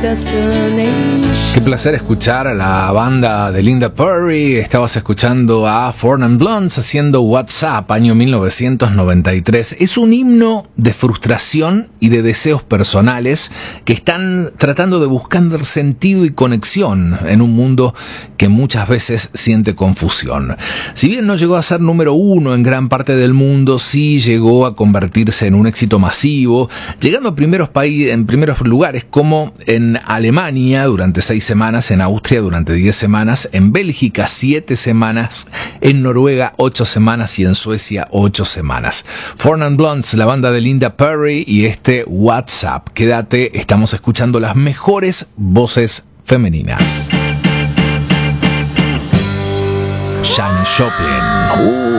Qué placer escuchar a la banda de Linda Perry. Estabas escuchando a Four Non Blondes haciendo WhatsApp, año 1993. Es un himno de frustración y de deseos personales que están tratando de buscar sentido y conexión en un mundo que muchas veces siente confusión. Si bien no llegó a ser número uno en gran parte del mundo, sí llegó a convertirse en un éxito masivo, llegando a en primeros lugares como en Alemania durante 6 semanas, en Austria durante 10 semanas, en Bélgica 7 semanas, en Noruega 8 semanas y en Suecia 8 semanas. Four Non Blondes, la banda de Linda Perry y este WhatsApp. Quédate, estamos escuchando las mejores voces femeninas. Janis Joplin.